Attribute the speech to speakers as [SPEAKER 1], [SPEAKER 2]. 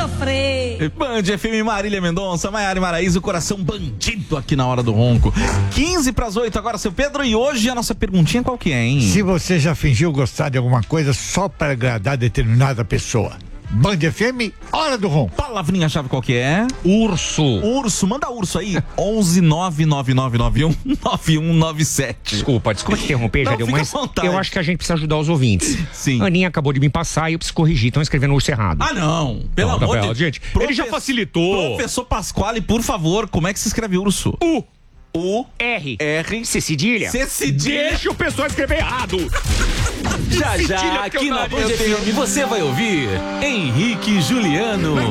[SPEAKER 1] sofrer.
[SPEAKER 2] Band FM, Marília Mendonça, Maiara e Maraíza, o coração bandido aqui na hora do ronco. 7:15, agora, seu Pedro, e hoje a nossa perguntinha qual que é, hein?
[SPEAKER 3] Se você já fingiu gostar de alguma coisa só para agradar determinada pessoa. Band FM, hora do ronco.
[SPEAKER 2] Palavrinha-chave qual que é?
[SPEAKER 4] Urso.
[SPEAKER 2] Urso, manda urso aí. 11-99991-9197.
[SPEAKER 4] Desculpa te interromper,
[SPEAKER 2] Não,
[SPEAKER 4] Jadeu,
[SPEAKER 2] fica
[SPEAKER 4] mas
[SPEAKER 2] à vontade.
[SPEAKER 4] eu acho que a gente precisa ajudar os ouvintes.
[SPEAKER 2] Sim.
[SPEAKER 4] A Aninha acabou de me passar e eu preciso corrigir, estão escrevendo urso errado.
[SPEAKER 2] Ah, não. Pelo amor de Deus.
[SPEAKER 4] Gente, ele já facilitou.
[SPEAKER 2] Professor Pasquale, por favor, como é que se escreve urso?
[SPEAKER 4] R.
[SPEAKER 2] C
[SPEAKER 4] cedilha. Deixa o pessoal escrever errado.
[SPEAKER 5] Já, aqui na Band FM, você vai ouvir Henrique e Juliano.